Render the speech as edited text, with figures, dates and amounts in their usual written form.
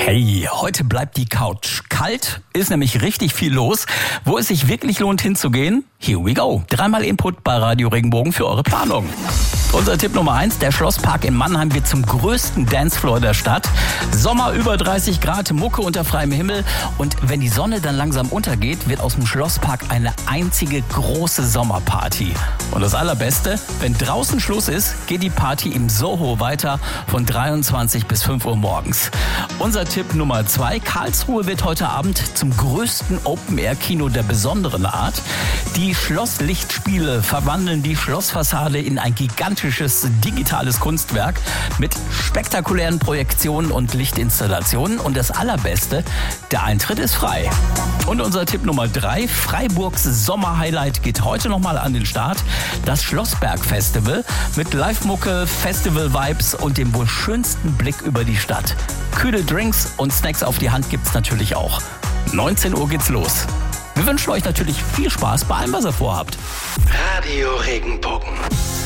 Hey, heute bleibt die Couch kalt, ist nämlich richtig viel los. Wo es sich wirklich lohnt hinzugehen? Here we go. 3-mal Input bei Radio Regenbogen für eure Planung. Unser Tipp Nummer 1, der Schlosspark in Mannheim wird zum größten Dancefloor der Stadt. Sommer über 30 Grad, Mucke unter freiem Himmel. Und wenn die Sonne dann langsam untergeht, wird aus dem Schlosspark eine einzige große Sommerparty. Und das Allerbeste, wenn draußen Schluss ist, geht die Party im Soho weiter von 23 bis 5 Uhr morgens. Unser Tipp Nummer 2, Karlsruhe wird heute Abend zum größten Open-Air-Kino der besonderen Art. Die Schlosslichtspiele verwandeln die Schlossfassade in ein gigantisches digitales Kunstwerk mit spektakulären Projektionen und Lichtinstallationen. Und das Allerbeste, der Eintritt ist frei. Und unser Tipp Nummer 3, Freiburgs Sommerhighlight geht heute nochmal an den Start. Das Schlossberg-Festival mit Live-Mucke, Festival-Vibes und dem wohl schönsten Blick über die Stadt. Kühle Drinks und Snacks auf die Hand gibt's natürlich auch. 19 Uhr geht's los. Wir wünschen euch natürlich viel Spaß bei allem, was ihr vorhabt. Radio Regenbogen.